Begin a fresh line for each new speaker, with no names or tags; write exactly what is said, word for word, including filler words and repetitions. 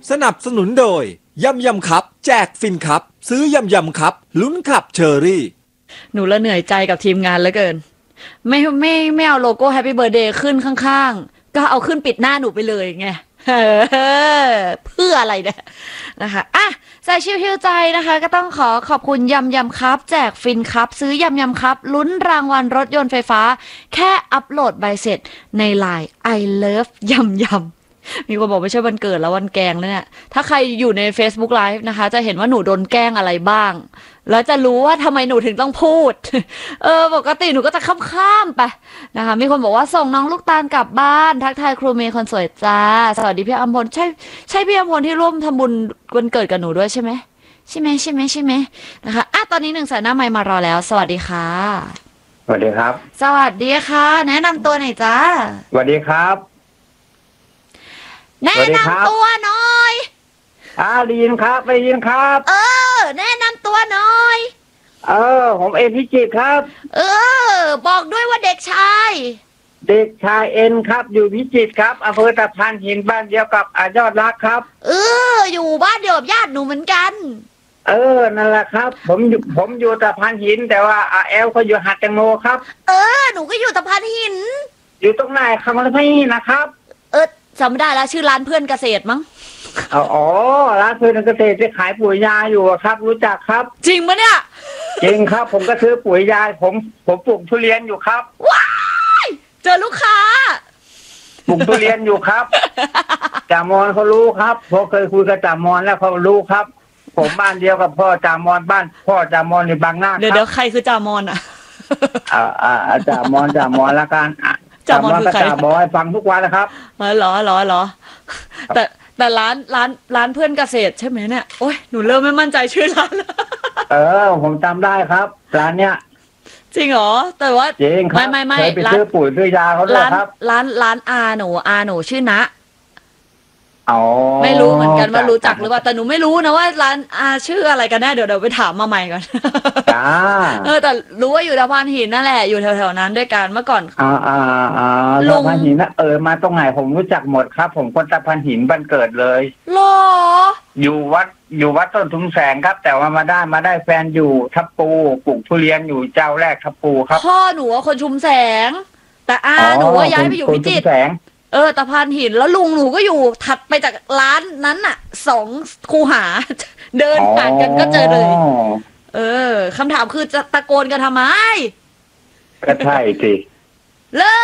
สนับสนุนโดยยำยำครับแจกฟินครับซื้อยำยำครับลุ้นขับเชอรี่
หนูละเหนื่อยใจกับทีมงานเหลือเกินไม่ไม่ไม่เอาโลโก้แฮปปี้เบิร์ดเดย์ขึ้นข้างๆก็เอาขึ้นปิดหน้าหนูไปเลยไงเพื่ออะไรเนี่ยนะคะอ่ะใจชิวหิวใจนะคะก็ต้องขอขอบคุณยำยำครับแจกฟินครับซื้อยำยำครับลุ้นรางวัลรถยนต์ไฟฟ้าแค่อัปโหลดใบเสร็จในไลน์ I love ยำยำมีคนบอกไม่ใช่วันเกิดแล้ววันแกงแล้วเนี่ยถ้าใครอยู่ใน Facebook Live นะคะจะเห็นว่าหนูโดนแกล้งอะไรบ้างแล้วจะรู้ว่าทำไมหนูถึงต้องพูดเออปกติหนูก็จะข้ามๆไปนะคะมีคนบอกว่าส่งน้องลูกตาลกลับบ้านทักทายครูเมย์คนสวยจ้าสวัสดีพี่อมพลใช่ใช่พี่อมพลที่ร่วมทำบุญวันเกิดกับหนูด้วยใช่ไหมใช่ไหมใช่ไหมใช่ไหมนะคะอ่ะตอนนี้หนึ่งสายหน้าไมค์มารอแล้วสวัสดีค่ะ
สวัสดีครับ
สวัสดีค่ะแนะนำตัวหน่อยจ้า
สวัสดีครับ
แนะนำตัวหน่อย
อ่าได้ยินครับได้ยินครับ
เออแนะนำตัวหน่อย
เออผมเอ็นพิจิตรครับ
เออบอกด้วยว่าเด็กชาย
เด็กชายเอ็นครับอยู่พิจิตรครับอำเภอตะพานหินบ้านเดียวกับอายอดรักครับ
เอออยู่บ้านเดียวกับญาติหนูเหมือนกัน
เออนั่นแหละครับผมอยู่ผมอยู่ตะพานหินแต่ว่าอาแอลเขาอยู่หาดแตงโมครับ
เออหนูก็อยู่ตะพานหิน
อยู่ตรงไหนคำอะไรพี่นะครับ
เออจำไม่ได้แล้วชื่อร้านเพื่อนเกษตรมั้ง
อ๋อร้านเพื่อนเกษตรที่ขายปุ๋ยยาอยู่ครับรู้จักครับ
จริงปะเนี่ย
จริงครับผมก็ซื้อปุ๋ยยาผมผมปลูกทุเรียนอยู่ครับ
ว้ายเจอลูกค้า
ปลูกทุเรียนอยู่ครับจ่ามอนเขารู้ครับพอเคยคุยกับจ่ามอนแล้วเขารู้ครับผมบ้านเดียวกับพ่อจ่ามอนบ้านพ่อจ่ามอนในบางนา
เดี๋ยวเดี๋ยวใครคือจ่ามอนอ่ะ
อ่าอ่าจ่ามอนจ่ามอนละกัน
จ่ามอนคือใคร
จ่าบอกให้ฟังทุกวันนะครับ
อ๋อเหรอเหรอเหรอแต่แต่ร้านร้านร้านเพื่อนเกษตรใช่ไหมเนี่ยโอ้ยหนูเริ่มไม่มั่นใจชื่อร้าน
เออผมจำได้ครับร้านเนี้ย
จริงเหรอแต่ว่า
จริงครับ
ไม่ไม่ไม่
เคยไปซื้อปุ๋ยซื้อยาเขาด้วยครับ
ร้านร้านอาหนูอาหนูชื่อณ
อ๋อ
ไม่รู้เหมือนกันว่ารู้จักหรือเปล่าแต่หนูไม่รู้นะว่าร้านอาชื่ออะไรกันแน่เดี๋ยวเดี๋ยวไปถามมาใหม่ก่อน
จ้า
เออแต่รู้ว่าอยู่ตะพานหินนั่นแหละอยู่แถวๆนั้นด้วยกันเมื่อก่อน
อ่าอ่าอ่าตะพานหินนะเออมาตรงไหนผมรู้จักหมดครับผมคนตะพานหินบ้านเกิดเลย
หรอ
อยู่วัดอยู่วัดต้นทุมแสงครับแต่ว่ามาได้มาได้แฟนอยู่ทับปูปลูกทุเรียนอยู่เจ้าแรกทับปูครับ
พ่อหนูว่าคนชุมแสงแต่อาหนูว่าย้ายไปอยู่พิจิตรเออตะพานหินแล้วลุงหนูก็อยู่ถัดไปจากร้านนั้นอ่ะสองคูหาเดินผ่านกันก็เจอเลยเออคำถามคือจะตะโกนกันทำไม
ก็ใช่สิ
เลิก